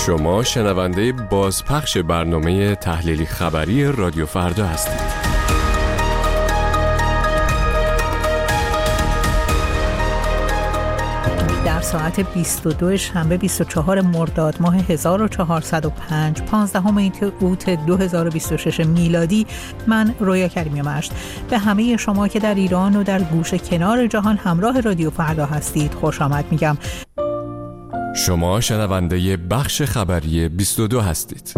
شما شنونده بازپخش برنامه تحلیلی خبری رادیو فردا هستید. در ساعت 22 شنبه 24 مرداد ماه 1405 15 اوت 2026 میلادی، من رویا کریمی مشت به همه شما که در ایران و در گوشه کنار جهان همراه رادیو فردا هستید خوش آمد میگم. شما شنونده بخش خبری 22 هستید.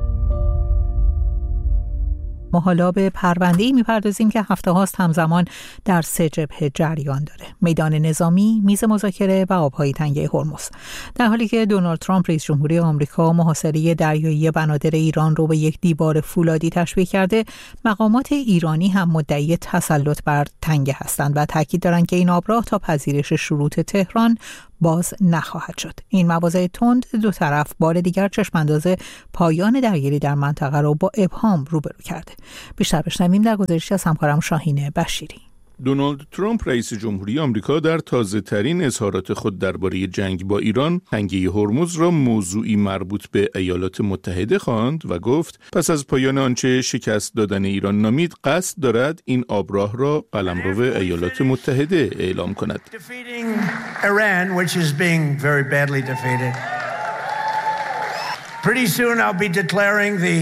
ما حالا به پرونده‌ای می‌پردازیم که هفته هاست همزمان در 3 جبهه جریان داره: میدان نظامی، میز مذاکره و آب‌های تنگه هرمز. در حالی که دونالد ترامپ رئیس جمهوری آمریکا محاصره دریایی بنادر ایران رو به یک دیوار فولادی تشبیه کرده، مقامات ایرانی هم مدعی تسلط بر تنگه هستند و تاکید دارند که این آبراه تا پذیرش شروط تهران باز نخواهد شد. این مواضع تند دو طرف بار دیگر چشمانداز پایان درگیری در منطقه را با ابهام روبرو کرده. بیشتر بشنویم در گزارشی از همکارم شاهین بشیری. دونالد ترامپ رئیس جمهوری آمریکا در تازه‌ترین اظهارات خود درباره جنگ با ایران، تنگه هرمز را موضوعی مربوط به ایالات متحده خواند و گفت پس از پایان آنچه شکست دادن ایران نامید، قصد دارد این آبراه را قلمرو ایالات متحده اعلام کند. Pretty soon I'll be declaring the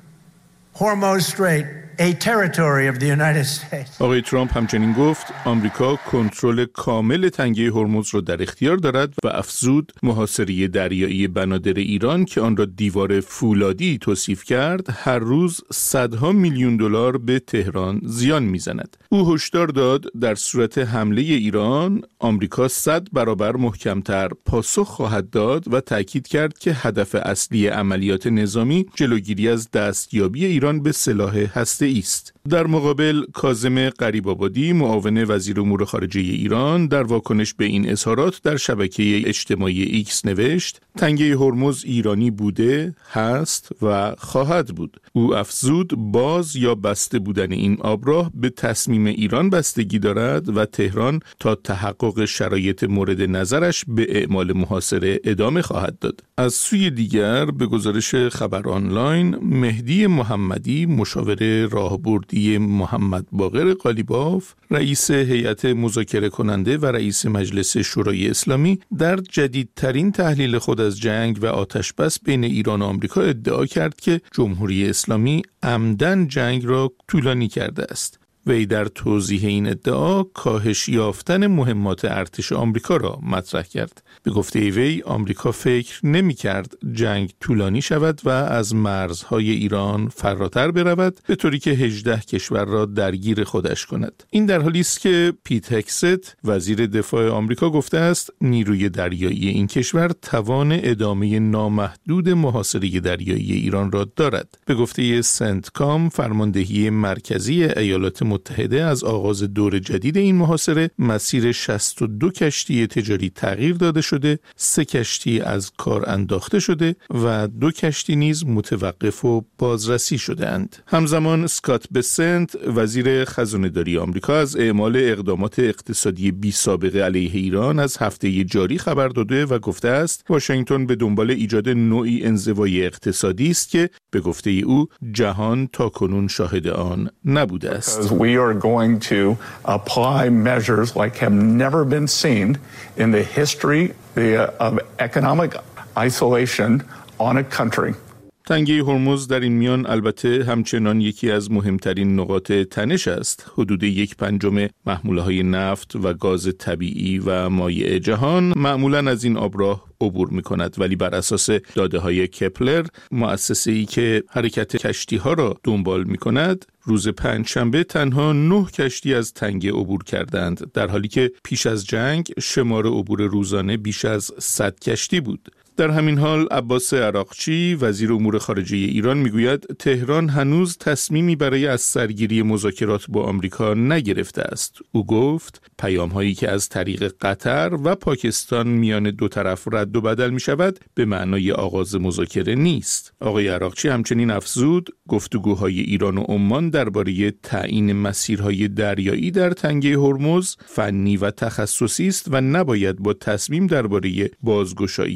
Hormuz Strait a territory of the United States. آقای ترامپ همچنین گفت آمریکا کنترل کامل تنگه هرمز را در اختیار دارد و افزود محاصره دریایی بنادر ایران که آن را دیوار فولادی توصیف کرد، هر روز صدها میلیون دلار به تهران زیان میزند. او هشدار داد در صورت حمله ایران آمریکا 100 برابر محکمتر پاسخ خواهد داد و تاکید کرد که هدف اصلی عملیات نظامی جلوگیری از دستیابی ایران به سلاح هسته‌ای است. در مقابل کاظم غریب‌آبادی معاون وزیر امور خارجه ایران در واکنش به این اظهارات در شبکه اجتماعی ایکس نوشت تنگه هرمز ایرانی بوده، هست و خواهد بود. او افزود باز یا بسته بودن این آبراه به تصمیم ایران بستگی دارد و تهران تا تحقق شرایط مورد نظرش به اعمال محاصره ادامه خواهد داد. از سوی دیگر به گزارش خبر آنلاین، مهدی محمدی مشاور راهبردی محمد باقر قالیباف، رئیس هیئت مذاکره کننده و رئیس مجلس شورای اسلامی، در جدیدترین تحلیل خود از جنگ و آتشبس بین ایران و آمریکا ادعا کرد که جمهوری اسلامی عمدن جنگ را طولانی کرده است. وی در توضیح این ادعا کاهش یافتن مهمات ارتش آمریکا را مطرح کرد. به گفته وی آمریکا فکر نمی کرد جنگ طولانی شود و از مرزهای ایران فراتر برود به طوری که 18 کشور را درگیر خودش کند. این در حالی است که پیت هکست وزیر دفاع آمریکا گفته است نیروی دریایی این کشور توان ادامه نامحدود محاصره دریایی ایران را دارد. به گفته سنتکام فرماندهی مرکزی ایالات متحده از آغاز دور جدید این محاصره مسیر 62 کشتی تجاری تغییر داده شده، 3 کشتی از کار انداخته شده و 2 کشتی نیز متوقف و بازرسی شده اند. همزمان اسکات بسنت وزیر خزانه‌داری آمریکا از اعمال اقدامات اقتصادی بی سابقه علیه ایران از هفته جاری خبر داده و گفته است واشنگتن به دنبال ایجاد نوعی انزوای اقتصادی است که به گفته او جهان تاکنون شاهد آن نبوده است. We are going to apply measures like have never been seen in the history of economic isolation on a country. تنگه هرمز در این میان البته همچنان یکی از مهمترین نقاط تنش است. حدود 1/5 محموله‌های نفت و گاز طبیعی و مایع جهان معمولاً از این آبراه عبور می‌کند، ولی بر اساس داده‌های کپلر، مؤسسه‌ای که حرکت کشتی‌ها را دنبال می‌کند، روز پنجشنبه تنها 9 کشتی از تنگه عبور کردند، در حالی که پیش از جنگ شمار عبور روزانه بیش از 100 کشتی بود. در همین حال عباس عراقچی وزیر امور خارجه ایران میگوید تهران هنوز تصمیمی برای از سرگیری مذاکرات با آمریکا نگرفته است. او گفت پیام‌هایی که از طریق قطر و پاکستان میان دو طرف رد و بدل می شود به معنای آغاز مذاکره نیست. آقای عراقچی همچنین افزود گفتگوهای ایران و عمان درباره تعیین مسیرهای دریایی در تنگه هرمز فنی و تخصصی است و نباید با تصمیم درباره بازگشایی تنگه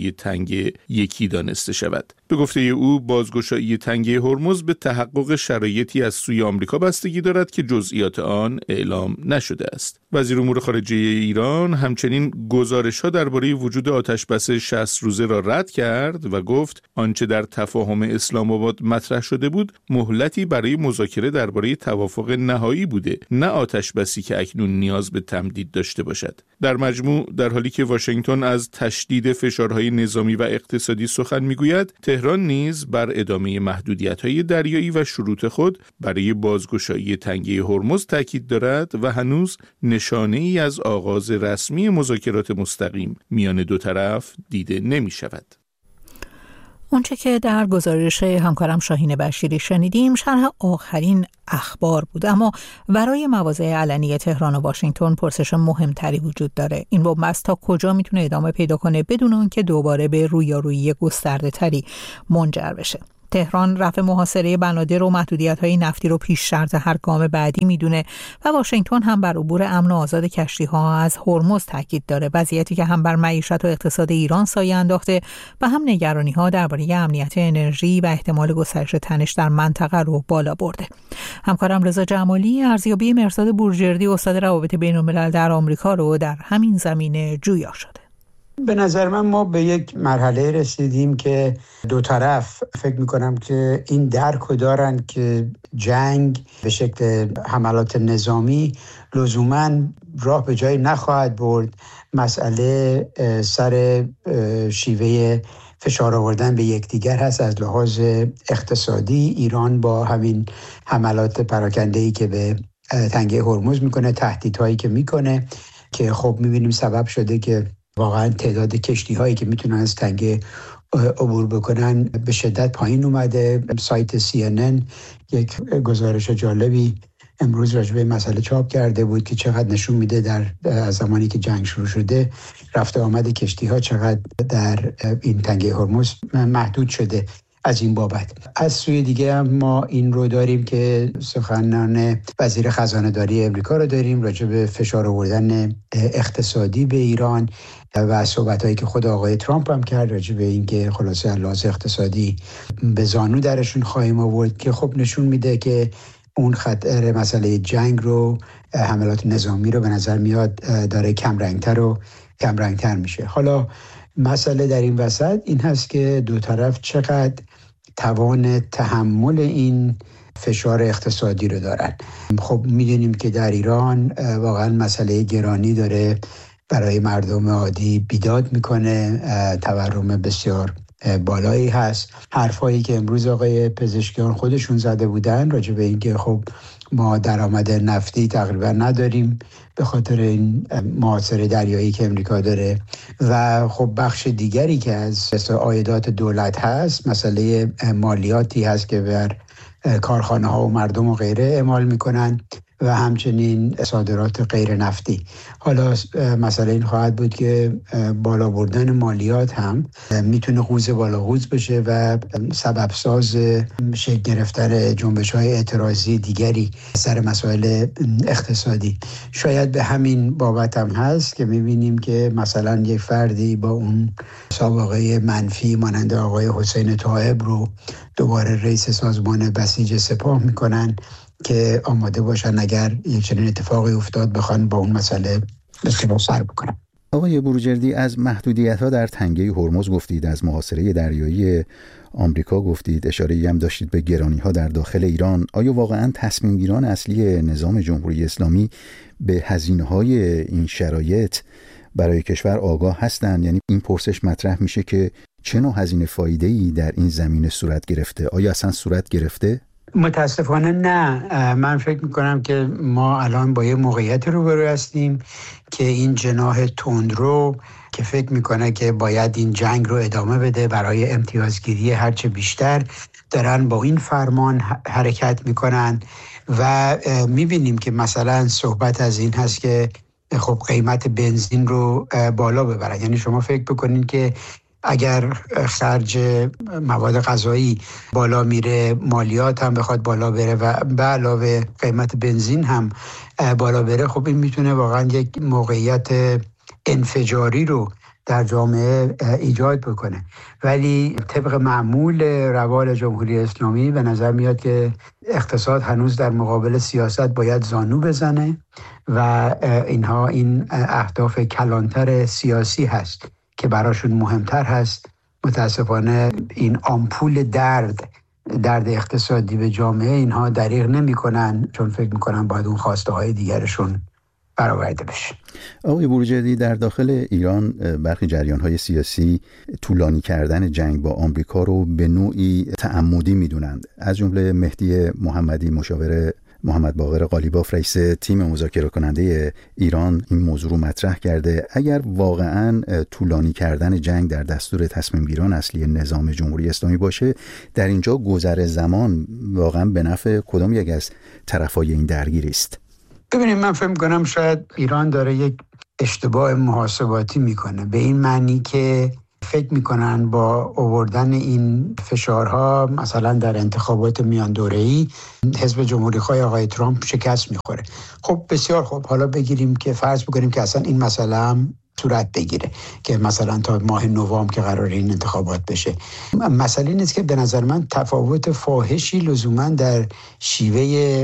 تنگه یکی دانسته شود. به گفته او بازگشایی تنگه هرمز به تحقق شرایطی از سوی آمریکا بستگی دارد که جزئیات آن اعلام نشده است. وزیر امور خارجه ایران همچنین گزارش‌ها درباره وجود آتش‌بس 60 روزه را رد کرد و گفت آنچه در تفاهم اسلام آباد مطرح شده بود مهلتی برای مذاکره درباره توافق نهایی بوده، نه آتش‌بسی که اکنون نیاز به تمدید داشته باشد. در مجموع در حالی که واشنگتن از تشدید فشارهای نظامی و اقتصادی سخن میگوید، تهران نیز بر ادامه محدودیت‌های دریایی و شروط خود برای بازگشایی تنگه هرمز تاکید دارد و هنوز نشانه‌ای از آغاز رسمی مذاکرات مستقیم میان دو طرف دیده نمی‌شود. اونچه که در گزارش همکارم شاهین بشیری شنیدیم شرح آخرین اخبار بود، اما برای مواضع علنی تهران و واشنگتن پرسش مهمتری وجود داره. این بنبست تا کجا میتونه ادامه پیدا کنه بدون اون که دوباره به رویارویی گسترده تری منجر بشه؟ تهران رفع محاصره بنادر و محدودیت‌های نفتی رو پیش شرط هر گام بعدی میدونه و واشنگتن هم بر عبور امن و آزاد کشتی‌ها از هرمز تاکید داره، وضعیتی که هم بر معیشت و اقتصاد ایران سایه انداخته و هم نگرانی‌ها درباره امنیت انرژی و احتمال گسترش تنش در منطقه رو بالا برده. همکارم رضا جمالی ارزیابی مهرزاد بورجردی استاد روابط بین‌الملل در آمریکا رو در همین زمینه جویا شده. به نظر ما به یک مرحله رسیدیم که دو طرف فکر میکنم که این درکو دارن که جنگ به شکل حملات نظامی لزوماً راه به جایی نخواهد برد. مسئله سر شیوه فشار آوردن به یکدیگر هست. از لحاظ اقتصادی ایران با همین حملات پراکنده‌ای که به تنگه هرمز میکنه، تهدیدهایی که میکنه که خب میبینیم سبب شده که واقعا تعداد کشتی هایی که میتونن از تنگه عبور بکنن به شدت پایین اومده. سایت CNN یک گزارش جالبی امروز راجع به مسئله چاپ کرده بود که چقدر نشون میده در از زمانی که جنگ شروع شده رفت آمد کشتی ها چقدر در این تنگه هرمز محدود شده. از این بابت از سوی دیگه هم ما این رو داریم که سخنان وزیر خزانه داری امریکا رو داریم راجع به فشار آوردن اقتصادی به ایران و صحبتایی که خود آقای ترامپ هم کرد راجع به اینکه خلاصه لحاظ اقتصادی به زانو درشون خواهیم آورد، که خب نشون میده که اون خطر مسئله جنگ رو، حملات نظامی رو به نظر میاد داره کمرنگتر میشه. حالا مسئله در این وسط این هست که دو طرف چقدر توان تحمل این فشار اقتصادی رو دارن. خب میدونیم که در ایران واقعا مسئله گرانی داره برای مردم عادی بیداد میکنه، تورم بسیار بالایی هست. حرفایی که امروز آقای پزشکیان خودشون زده بودن راجع به اینکه خب ما درآمد نفتی تقریبا نداریم به خاطر این محاصره دریایی که امریکا داره و خب بخش دیگری که از عایدات دولت هست مسئله مالیاتی هست که بر کارخانه ها و مردم و غیره اعمال میکنن و همچنین صادرات غیر نفتی. حالا مسئله این خواهد بود که بالا بردن مالیات هم میتونه قوز بالا قوز بشه و سبب ساز شکل گرفتن جنبش‌های اعتراضی دیگری سر مسائل اقتصادی. شاید به همین بابت هم هست که میبینیم که مثلا یک فردی با اون سابقه منفی مانند آقای حسین طایب رو دوباره رئیس سازمان بسیج سپاه میکنن که آماده باشن اگر یک چنین اتفاقی افتاد بخوان با اون مسئله بسیار سر بکنن. آقای بروجردی، از محدودیت‌ها در تنگه هرمز گفتید، از محاصره دریایی آمریکا گفتید، اشاره‌ای هم داشتید به گرانی‌ها در داخل ایران. آیا واقعاً تصمیم‌گیران اصلی نظام جمهوری اسلامی به هزینه‌های این شرایط برای کشور آگاه هستند؟ یعنی این پرسش مطرح میشه که چه نوع هزینه فایده‌ای در این زمینه صورت گرفته؟ آیا اصلا صورت گرفته؟ متاسفانه نه. من فکر میکنم که ما الان با یه موقعیت روبرو هستیم که این جناح تندرو که فکر میکنه که باید این جنگ رو ادامه بده برای امتیازگیری هرچه بیشتر دارن با این فرمان حرکت میکنن و میبینیم که مثلا صحبت از این هست که خب قیمت بنزین رو بالا ببرن. یعنی شما فکر بکنین که اگر خرج مواد غذایی بالا میره، مالیات هم بخواد بالا بره و به علاوه قیمت بنزین هم بالا بره، خب این میتونه واقعا یک موقعیت انفجاری رو در جامعه ایجاد بکنه. ولی طبق معمول روال جمهوری اسلامی به نظر میاد که اقتصاد هنوز در مقابل سیاست باید زانو بزنه و اینها این اهداف کلانتر سیاسی هست که براشون مهمتر هست. متاسفانه این آمپول درد اقتصادی به جامعه اینها دریغ نمی کنن، چون فکر میکنن باید اون خواسته های دیگرشون برآورده بشه. آقای بروجردی، در داخل ایران برخی جریان‌های سیاسی طولانی کردن جنگ با آمریکا رو به نوعی تعمدی میدونند. از جمله مهدی محمدی، مشاور محمد باقر قالیباف، رئیس تیم مذاکره کننده ایران، این موضوع رو مطرح کرده. اگر واقعاً طولانی کردن جنگ در دستور تصمیم گیران اصلی نظام جمهوری اسلامی باشه، در اینجا گذر زمان واقعاً به نفع کدام یک از طرفای این درگیری است؟ ببینید، من فکر می‌کنم شاید ایران داره یک اشتباه محاسباتی میکنه، به این معنی که فکر میکنن با آوردن این فشارها مثلا در انتخابات میان دوره‌ای حزب جمهوری‌خواه آقای ترامپ شکست میخوره. خب بسیار خوب، حالا بگیریم که فرض بکنیم که اصلا این مسئله هم صورت بگیره که مثلا تا ماه نوامبر که قراره این انتخابات بشه. مسئله نیست که به نظر من تفاوت فاحشی لزوما در شیوه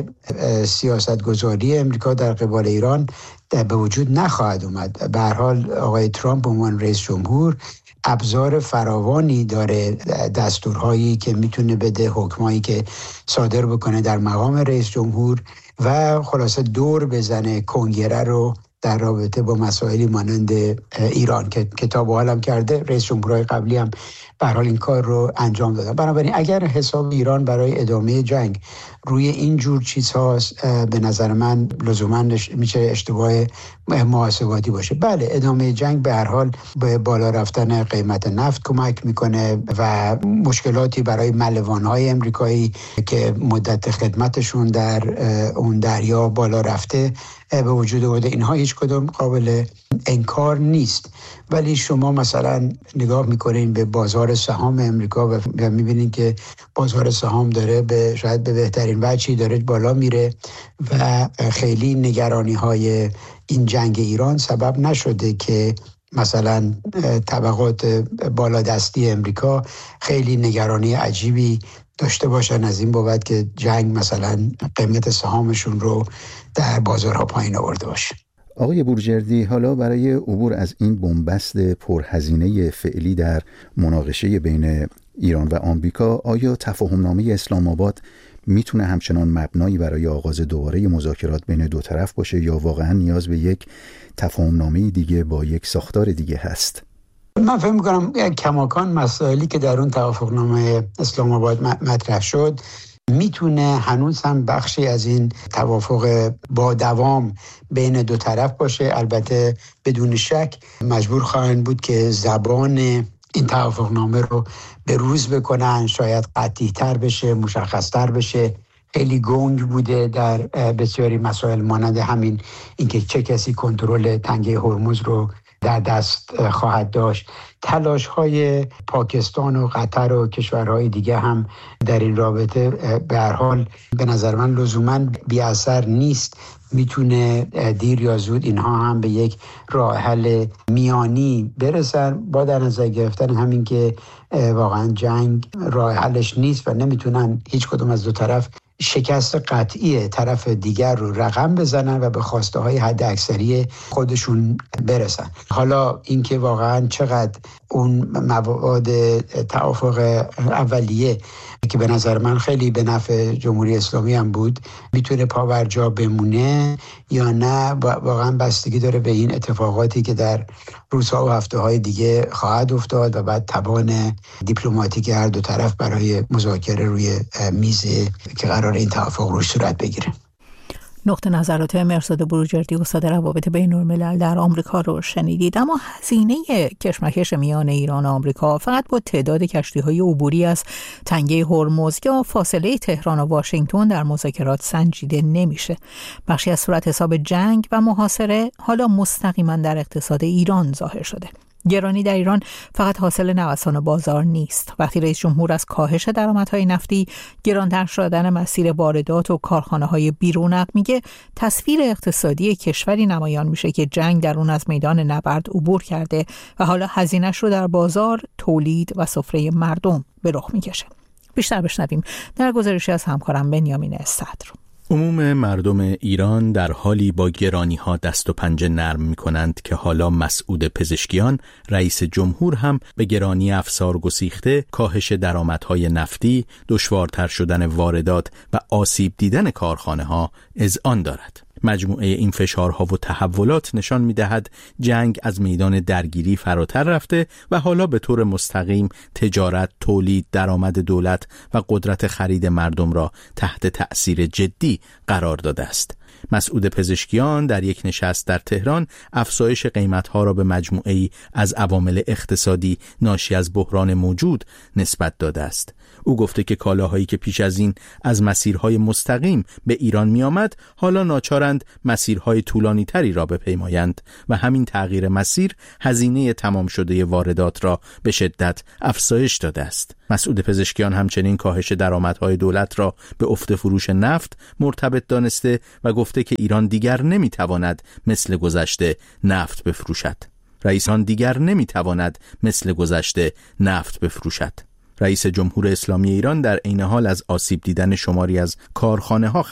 سیاستگذاری امریکا در قبال ایران به وجود نخواهد اومد. به هر حال آقای ترامپ به عنوان رئیس جمهور ابزار فراوانی داره، دستورهایی که میتونه بده، حکمایی که صادر بکنه در مقام رئیس جمهور و خلاصه دور بزنه کنگره رو در رابطه با مسائلی مانند ایران که کتاب حالم کرده. رئیس جمهورهای قبلی هم به هر حال این کار رو انجام دادن. بنابراین اگر حساب ایران برای ادامه جنگ روی این جور چیزهاست، به نظر من لزوما میشه اشتباه محاسباتی باشه. بله، ادامه جنگ به هر حال به بالا رفتن قیمت نفت کمک میکنه و مشکلاتی برای ملوانهای امریکایی که مدت خدمتشون در اون دریا بالا رفته به وجود آورده. اینها هیچ کدوم قابل انکار نیست. ولی شما مثلا نگاه میکنین به بازار سهام امریکا و میبینین که بازار سهام داره شاید به بهترین وجهی داره بالا میره و خیلی نگرانی های این جنگ ایران سبب نشده که مثلا طبقات بالادستی امریکا خیلی نگرانی عجیبی داشته باشن از این بابت که جنگ مثلا قیمت سهامشون رو در بازارها پایین آورده باشه. آقای بروجردی، حالا برای عبور از این بنبست پرهزینه فعلی در مناقشه بین ایران و آمریکا، آیا تفاهمنامه اسلام آباد میتونه همچنان مبنایی برای آغاز دوباره مذاکرات بین دو طرف باشه یا واقعا نیاز به یک تفاهمنامه دیگه با یک ساختار دیگه هست؟ من فکر می‌کنم کماکان مسائلی که در اون توافقنامه اسلام آباد مطرح شد میتونه هنوز هم بخشی از این توافق با دوام بین دو طرف باشه. البته بدون شک مجبور خواهند بود که زبان این توافقنامه رو به روز بکنن، شاید قطعی‌تر بشه، مشخص‌تر بشه. خیلی گنگ بوده در بسیاری مسائل مانند همین اینکه چه کسی کنترل تنگه هرمز رو در دست خواهد داشت. تلاش‌های پاکستان و قطر و کشورهای دیگه هم در این رابطه به هر حال به نظر من لزوماً بی اثر نیست. میتونه دیر یا زود اینها هم به یک راه حل میانی برسن، با در نظر گرفتن همین که واقعا جنگ راه حلش نیست و نمیتونن هیچ کدوم از دو طرف شکست قطعی طرف دیگر رو رقم بزنن و به خواسته های حد اکثری خودشون برسن. حالا اینکه واقعا چقدر اون مواد توافق اولیه که به نظر من خیلی به نفع جمهوری اسلامی هم بود میتونه پاورجا بمونه یا نه، واقعا بستگی داره به این اتفاقاتی که در روزها و هفته‌های دیگه خواهد افتاد و بعد توان دیپلماتیک هر دو طرف برای مذاکره روی میز که قرار این توافق روش صورت بگیره. نقطه نظرات مرزاد بروجردی، استاد روابط بین‌الملل در آمریکا رو شنیدید. اما هزینه کشمکش میان ایران و آمریکا فقط با تعداد کشتی‌های عبوری از تنگه هرمز یا فاصله تهران و واشنگتن در مذاکرات سنجیده نمیشه. بخشی از صورت حساب جنگ و محاصره حالا مستقیما در اقتصاد ایران ظاهر شده. گرانی در ایران فقط حاصل نوسان بازار نیست. وقتی رئیس جمهور از کاهش درآمدهای نفتی، گرانتر شدن مسیر واردات و کارخانه‌های بیرونق میگه، تصویر اقتصادی کشوری نمایان میشه که جنگ در اون از میدان نبرد عبور کرده و حالا هزینه‌اش رو در بازار، تولید و سفره مردم به رخ میکشه. بیشتر بشنویم در گزارشی از همکارم بنیامین صدر. عموم مردم ایران در حالی با گرانی‌ها دست و پنجه نرم می‌کنند که حالا مسعود پزشکیان، رئیس جمهور، هم به گرانی افسار گسیخته، کاهش درآمدهای نفتی، دشوارتر شدن واردات و آسیب دیدن کارخانه‌ها اذعان دارد. مجموعه این فشارها و تحولات نشان می‌دهد جنگ از میدان درگیری فراتر رفته و حالا به طور مستقیم تجارت، تولید، درآمد دولت و قدرت خرید مردم را تحت تأثیر جدی قرار داده است. مسعود پزشکیان در یک نشست در تهران افزایش قیمت‌ها را به مجموعه‌ای از عوامل اقتصادی ناشی از بحران موجود نسبت داده است. او گفته که کالاهایی که پیش از این از مسیرهای مستقیم به ایران می آمد، حالا ناچارند مسیرهای طولانی تری را بپیمایند و همین تغییر مسیر هزینه تمام شده واردات را به شدت افزایش داده است. مسعود پزشکیان همچنین کاهش درآمدهای دولت را به افت فروش نفت مرتبط دانسته و گفته که ایران دیگر نمی تواند مثل گذشته نفت بفروشد. رئیس جمهور اسلامی ایران در عین حال از آسیب دیدن شماری از کارخانه‌ها